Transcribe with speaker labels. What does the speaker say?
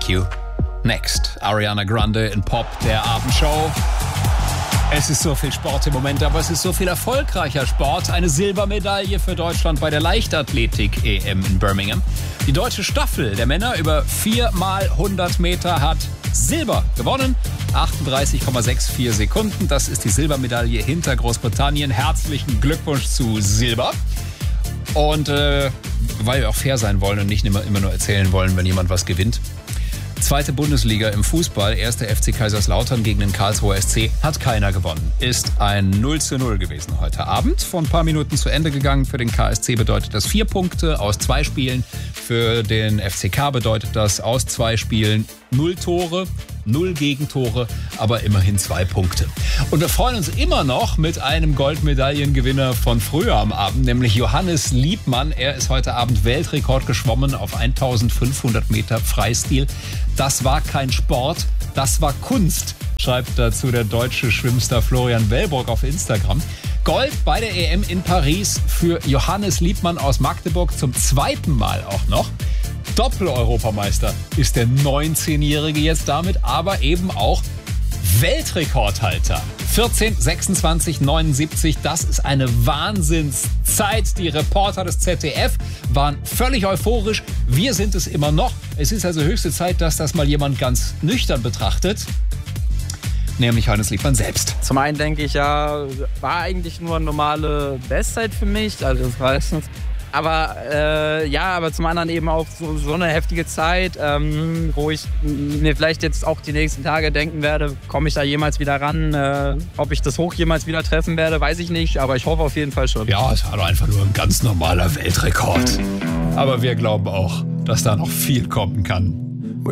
Speaker 1: You Next. Ariana Grande in Pop, der Abendshow. Es ist so viel Sport im Moment, aber es ist so viel erfolgreicher Sport. Eine Silbermedaille für Deutschland bei der Leichtathletik-EM in Birmingham. Die deutsche Staffel der Männer über 4x100 Meter hat Silber gewonnen. 38,64 Sekunden. Das ist die Silbermedaille hinter Großbritannien. Herzlichen Glückwunsch zu Silber. Und weil wir auch fair sein wollen und nicht immer nur erzählen wollen, wenn jemand was gewinnt. Zweite Bundesliga im Fußball, erster FC Kaiserslautern gegen den Karlsruher SC, hat keiner gewonnen. Ist ein 0:0 gewesen heute Abend. Vor ein paar Minuten zu Ende gegangen. Für den KSC bedeutet das 4 Punkte aus 2 Spielen. Für den FCK bedeutet das aus 2 Spielen 0 Tore, 0 Gegentore, aber immerhin 2 Punkte. Und wir freuen uns immer noch mit einem Goldmedaillengewinner von früher am Abend, nämlich Johannes Liebmann. Er ist heute Abend Weltrekord geschwommen auf 1500 Meter Freistil. Das war kein Sport, das war Kunst, schreibt dazu der deutsche Schwimmstar Florian Wellbrock auf Instagram. Gold bei der EM in Paris für Johannes Liebmann aus Magdeburg zum 2. Mal auch noch. Doppel-Europameister ist der 19-Jährige jetzt damit, aber eben auch Weltrekordhalter. 14, 26, 79, das ist eine Wahnsinnszeit. Die Reporter des ZDF waren völlig euphorisch. Wir sind es immer noch. Es ist also höchste Zeit, dass das mal jemand ganz nüchtern betrachtet. Nämlich Johannes Liebmann selbst.
Speaker 2: Zum einen denke ich ja, war eigentlich nur eine normale Bestzeit für mich. Also das weiß ich. Aber aber zum anderen eben auch so eine heftige Zeit, wo ich mir vielleicht jetzt auch die nächsten Tage denken werde, komme ich da jemals wieder ran? Ob ich das Hoch jemals wieder treffen werde, weiß ich nicht, aber ich hoffe auf jeden Fall schon.
Speaker 1: Ja, es war doch einfach nur ein ganz normaler Weltrekord. Aber wir glauben auch, dass da noch viel kommen kann.